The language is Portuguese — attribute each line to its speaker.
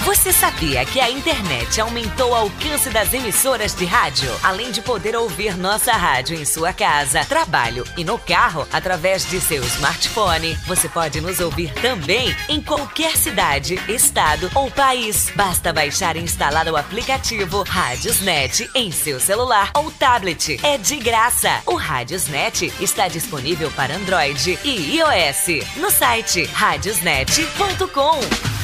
Speaker 1: Você sabia que a internet aumentou o alcance das emissoras de rádio? Além de poder ouvir nossa rádio em sua casa, trabalho e no carro, através de seu smartphone, você pode nos ouvir também em qualquer cidade, estado ou país. Basta baixar e instalar o aplicativo Radiosnet em seu celular ou tablet. É de graça. O Radiosnet está disponível para Android e iOS no site radiosnet.com.